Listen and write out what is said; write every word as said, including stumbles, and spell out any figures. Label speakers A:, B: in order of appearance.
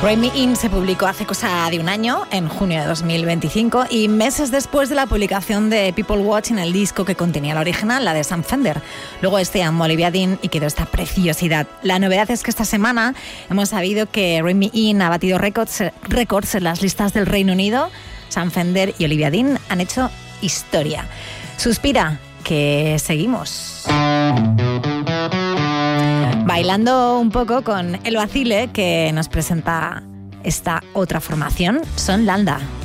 A: Rain Me In se publicó hace cosa de un año, en junio de dos mil veinticinco, y meses después de la publicación de People Watching, el disco que contenía la original, la de Sam Fender. Luego este llamó Olivia Dean y quedó esta preciosidad. La novedad es que esta semana hemos sabido que Rain Me In ha batido récords, récords en las listas del Reino Unido. Sam Fender y Olivia Dean han hecho historia. Suspira, que seguimos bailando un poco con El Vacile, que nos presenta esta otra formación, Son Landa.